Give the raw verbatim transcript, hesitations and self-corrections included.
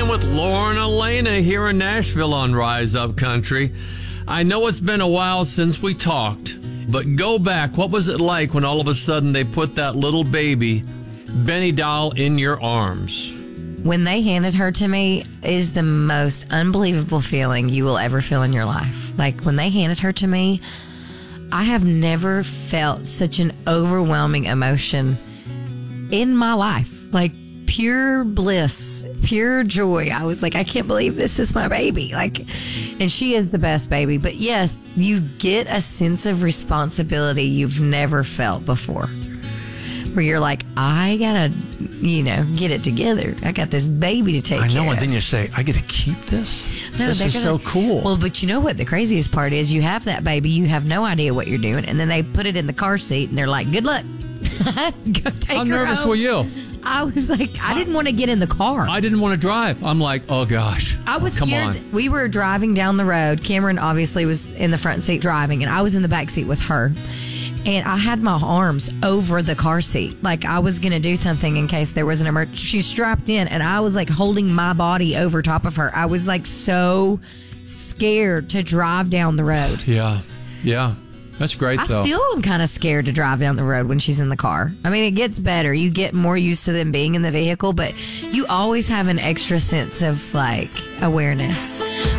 in with Lauren Elena here in Nashville on Rise Up Country. I know it's been a while since we talked, but go back. What was it like when all of a sudden they put that little baby, Benny doll, in your arms? When they handed her to me is the most unbelievable feeling you will ever feel in your life. Like when they handed her to me, I have never felt such an overwhelming emotion in my life. Like pure bliss, pure joy. I was like, I can't believe this is my baby. Like, and she is the best baby. But yes, you get a sense of responsibility you've never felt before. Where you're like, I gotta, you know, get it together. I got this baby to take care of. I know, and then you say, I get to keep this? No, this is gonna, so cool. Well, but you know what the craziest part is? You have that baby, you have no idea what you're doing, and then they put it in the car seat, and they're like, good luck. Go take How her nervous home. were you? I was like, I didn't want to get in the car. I didn't want to drive. I'm like, oh gosh. I was Come scared. on. We were driving down the road. Cameron obviously was in the front seat driving, and I was in the back seat with her. And I had my arms over the car seat. Like I was going to do something in case there was an emergency. She's strapped in, and I was like holding my body over top of her. I was like so scared to drive down the road. Yeah. Yeah. That's great, I though. still am kind of scared to drive down the road when she's in the car. I mean, it gets better. You get more used to them being in the vehicle, but you always have an extra sense of, like, awareness.